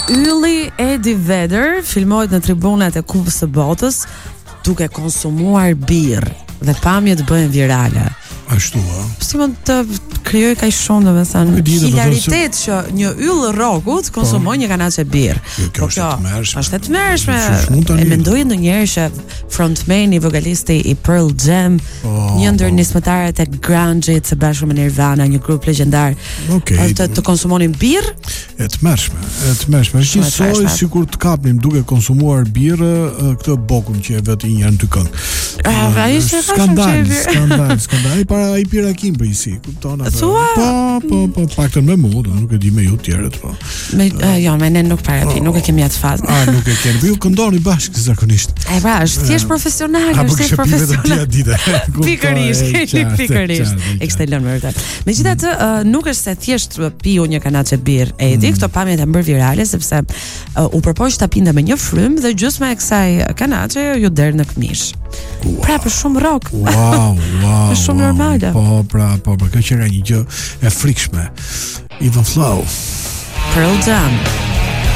Ylli Eddie Vedder filmohet në tribunat e Kupës së Botës duke konsumuar birrë dhe pamjet bëhen virale. Ashtu, a? Si mund të krijoj kaq shumë, domethënë, hilaritet që një yll rrogut konsumon një kanaçe birrë. Kjo është e tmerrshme. Është e tmerrshme. E mendoj ndonjëherë që frontmani, vokalisti i Pearl Jam, një ndër nismëtarët e grunge-it së bashku me Nirvana, një grup legjendar, të konsumonin birrë. E tmerrshme. Gjithsej sikur të kapnim duke konsumuar birrë këtë bokun që e vët i njërin dy këngë. Ai është skandal. Para i pira kim për isi, kupton atë. Po, paktën me mua, nuk e di me ju tjerët, po. Me ne nuk para ti, nuk e kemi atë fazë. Nuk e kemi. Ju këndoni bashkë zakonisht. Është thjesht profesional, Pikërisht. Ekselon me vërtet. Megjithatë, nuk është se thjesht piu një kanaçe birrë Edi, këto pamjet e bërë virale sepse u përpoq ta pinte me një frymë dhe gjysma e kësaj kanaçe ju der në këmish. Pra për shumë rock. Wow. Është shumë normale. Po, kjo që era një gjë e frikshme. Even Flow. Pearl Jam.